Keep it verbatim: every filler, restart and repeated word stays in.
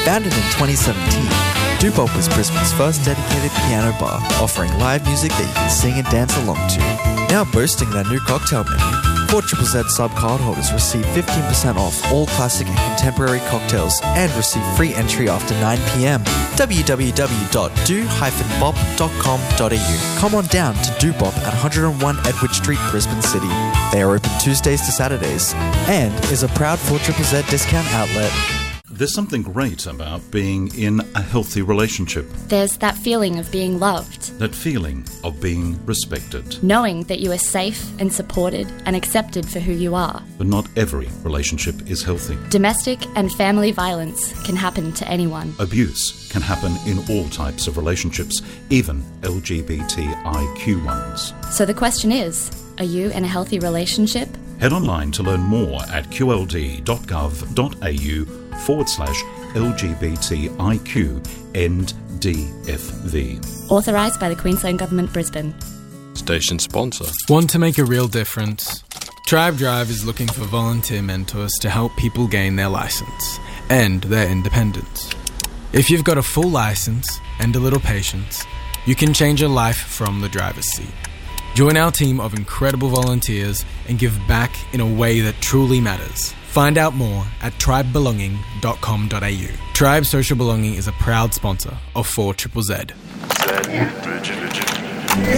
Founded in twenty seventeen, Doo-Bop was Brisbane's first dedicated piano bar, offering live music that you can sing and dance along to. Now boasting their new cocktail menu, four Z Z Sub card holders receive fifteen percent off all classic and contemporary cocktails and receive free entry after nine p.m. w w w dot do dash bop dot com dot a u. Come on down to Doo-Bop at one oh one Edward Street, Brisbane City. They are open Tuesdays to Saturdays and is a proud four Z Z discount outlet. There's something great about being in a healthy relationship. There's that feeling of being loved. That feeling of being respected. Knowing that you are safe and supported and accepted for who you are. But not every relationship is healthy. Domestic and family violence can happen to anyone. Abuse can happen in all types of relationships, even L G B T I Q ones. So the question is, are you in a healthy relationship? Head online to learn more at q l d dot gov dot a u forward slash L G B T I Q and D F V. Authorised by the Queensland Government, Brisbane. Station sponsor. Want to make a real difference? Tribe Drive is looking for volunteer mentors to help people gain their licence and their independence. If you've got a full licence and a little patience, you can change your life from the driver's seat. Join our team of incredible volunteers and give back in a way that truly matters. Find out more at tribe belonging dot com dot a u. Tribe Social Belonging is a proud sponsor of four Z Z Z. Z, rigid, rigid.